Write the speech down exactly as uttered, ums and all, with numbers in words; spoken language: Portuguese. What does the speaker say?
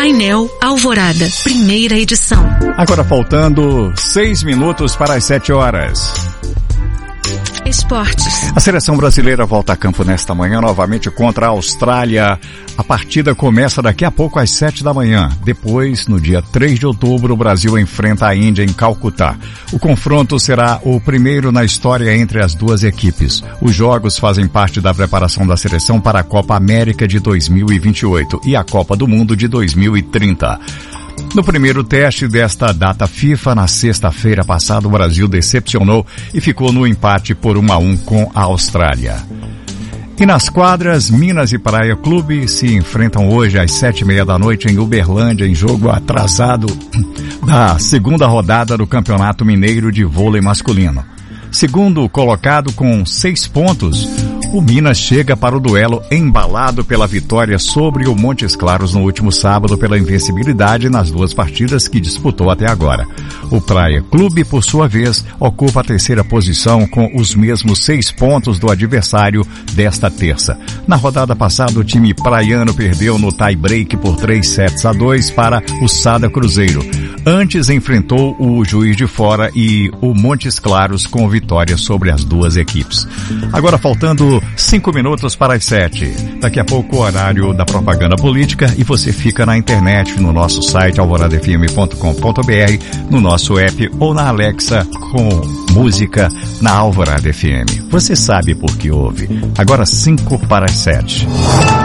Painel Alvorada, primeira edição. Agora faltando seis minutos para as sete horas. Esportes. A seleção brasileira volta a campo nesta manhã novamente contra a Austrália. A partida começa daqui a pouco às sete da manhã. Depois, no dia três de outubro, o Brasil enfrenta a Índia em Calcutá. O confronto será o primeiro na história entre as duas equipes. Os jogos fazem parte da preparação da seleção para a Copa América de dois mil e vinte e oito e a Copa do Mundo de dois mil e trinta. No primeiro teste desta data FIFA, na sexta-feira passada, o Brasil decepcionou e ficou no empate por um a um com a Austrália. E nas quadras, Minas e Praia Clube se enfrentam hoje às sete e meia da noite em Uberlândia, em jogo atrasado da segunda rodada do Campeonato Mineiro de Vôlei Masculino. Segundo colocado com seis pontos, o Minas chega para o duelo embalado pela vitória sobre o Montes Claros no último sábado pela invencibilidade nas duas partidas que disputou até agora. O Praia Clube, por sua vez, ocupa a terceira posição com os mesmos seis pontos do adversário desta terça. Na rodada passada, o time praiano perdeu no tie-break por três sets a dois para o Sada Cruzeiro. Antes enfrentou o Juiz de Fora e o Montes Claros com vitória sobre as duas equipes. Agora faltando cinco minutos para as sete. Daqui a pouco o horário da propaganda política e você fica na internet, no nosso site alvorada f m ponto com ponto b r, no nosso app ou na Alexa com música na Alvorada F M. Você sabe por que ouve. Agora cinco para as sete.